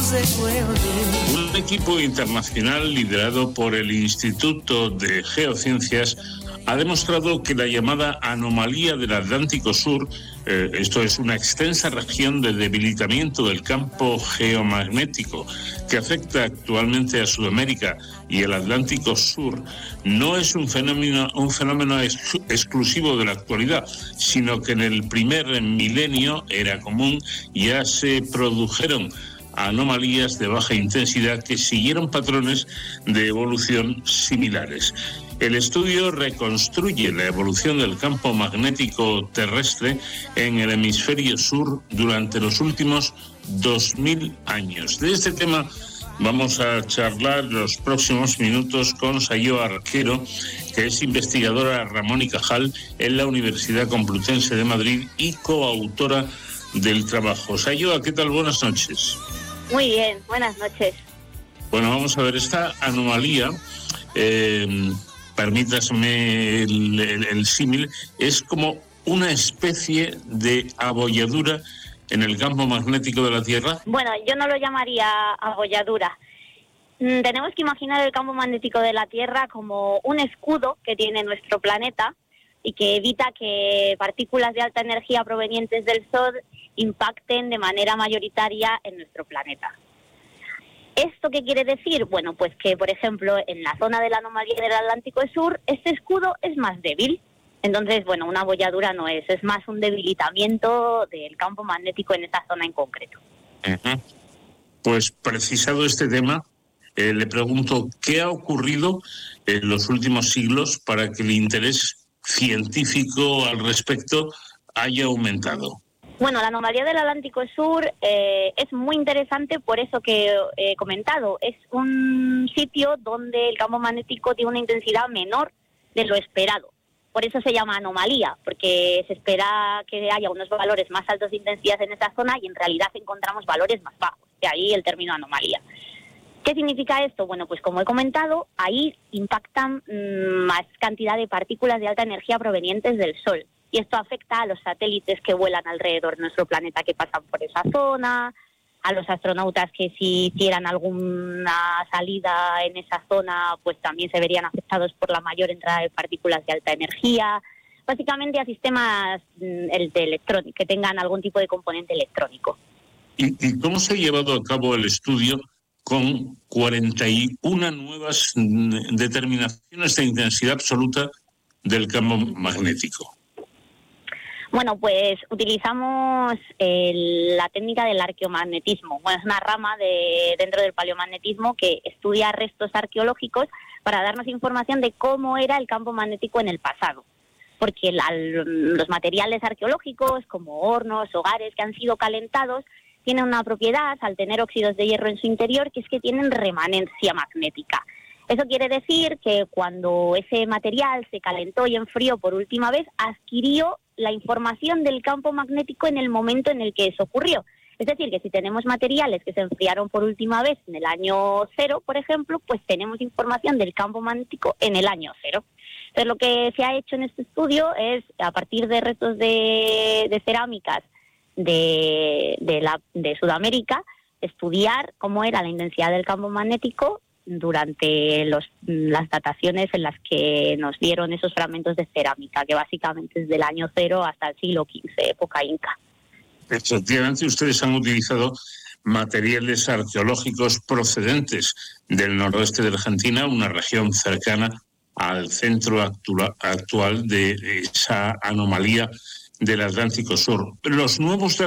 se puede. Un equipo internacional liderado por el Instituto de Geociencias ha demostrado que la llamada anomalía del Atlántico Sur, esto es una extensa región de debilitamiento del campo geomagnético que afecta actualmente a Sudamérica y el Atlántico Sur, no es un fenómeno exclusivo de la actualidad, sino que en el primer milenio era común, ya se produjeron anomalías de baja intensidad que siguieron patrones de evolución similares. El estudio reconstruye la evolución del campo magnético terrestre en el hemisferio sur durante los últimos 2000 años. De este tema vamos a charlar los próximos minutos con Sayoa Arquero, que es investigadora Ramón y Cajal en la Universidad Complutense de Madrid y coautora del trabajo. Sayoa, ¿qué tal? Buenas noches. Muy bien, buenas noches. Bueno, vamos a ver, esta anomalía, permítasme el símil, es como una especie de abolladura en el campo magnético de la Tierra. Bueno, yo no lo llamaría abolladura. Tenemos que imaginar el campo magnético de la Tierra como un escudo que tiene nuestro planeta y que evita que partículas de alta energía provenientes del Sol impacten de manera mayoritaria en nuestro planeta. ¿Esto qué quiere decir? Bueno, pues que, por ejemplo, en la zona de la anomalía del Atlántico Sur, este escudo es más débil. Entonces, bueno, una abolladura no es más un debilitamiento del campo magnético en esa zona en concreto. Uh-huh. Pues precisado este tema, le pregunto, ¿qué ha ocurrido en los últimos siglos para que el interés científico al respecto haya aumentado? Bueno, la anomalía del Atlántico Sur es muy interesante por eso que he comentado. Es un sitio donde el campo magnético tiene una intensidad menor de lo esperado. Por eso se llama anomalía, porque se espera que haya unos valores más altos de intensidad en esa zona y en realidad encontramos valores más bajos. De ahí el término anomalía. ¿Qué significa esto? Bueno, pues como he comentado, ahí impactan más cantidad de partículas de alta energía provenientes del Sol. Y esto afecta a los satélites que vuelan alrededor de nuestro planeta que pasan por esa zona, a los astronautas que si hicieran alguna salida en esa zona, pues también se verían afectados por la mayor entrada de partículas de alta energía. Básicamente a sistemas electrónicos que tengan algún tipo de componente electrónico. ¿Y cómo se ha llevado a cabo el estudio con 41 nuevas determinaciones de intensidad absoluta del campo magnético? Bueno, pues utilizamos la técnica del arqueomagnetismo. Bueno, es una rama dentro del paleomagnetismo que estudia restos arqueológicos para darnos información de cómo era el campo magnético en el pasado. Porque los materiales arqueológicos, como hornos, hogares que han sido calentados, tienen una propiedad, al tener óxidos de hierro en su interior, que es que tienen remanencia magnética. Eso quiere decir que cuando ese material se calentó y enfrió por última vez, adquirió la información del campo magnético en el momento en el que eso ocurrió. Es decir, que si tenemos materiales que se enfriaron por última vez en el año 0, por ejemplo, pues tenemos información del campo magnético en el año 0. Entonces, lo que se ha hecho en este estudio es, a partir de restos de cerámicas de Sudamérica, estudiar cómo era la intensidad del campo magnético durante las dataciones en las que nos dieron esos fragmentos de cerámica, que básicamente es del año 0 hasta el siglo XV, época inca. Efectivamente, ustedes han utilizado materiales arqueológicos procedentes del noroeste de Argentina, una región cercana al centro actual de esa anomalía del Atlántico Sur. Los nuevos